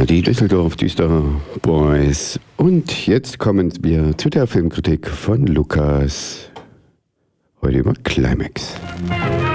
Ja, die Düsseldorf Düster Boys. Und jetzt kommen wir zu der Filmkritik von Lukas. Heute über Climax.